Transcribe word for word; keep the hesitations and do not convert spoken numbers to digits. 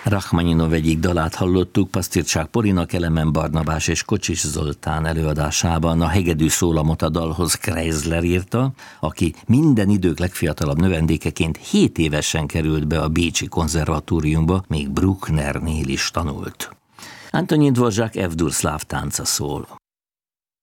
Rachmaninov egyik dalát hallottuk Pasztircsák Polina, Kelemen Barnabás és Kocsis Zoltán előadásában. A hegedű szólamot a dalhoz Kreisler írta, aki minden idők legfiatalabb növendékeként hét évesen került be a Bécsi konzervatóriumba, még Brucknernél is tanult. Antonin Dvořák F-dur szláv tánca szól.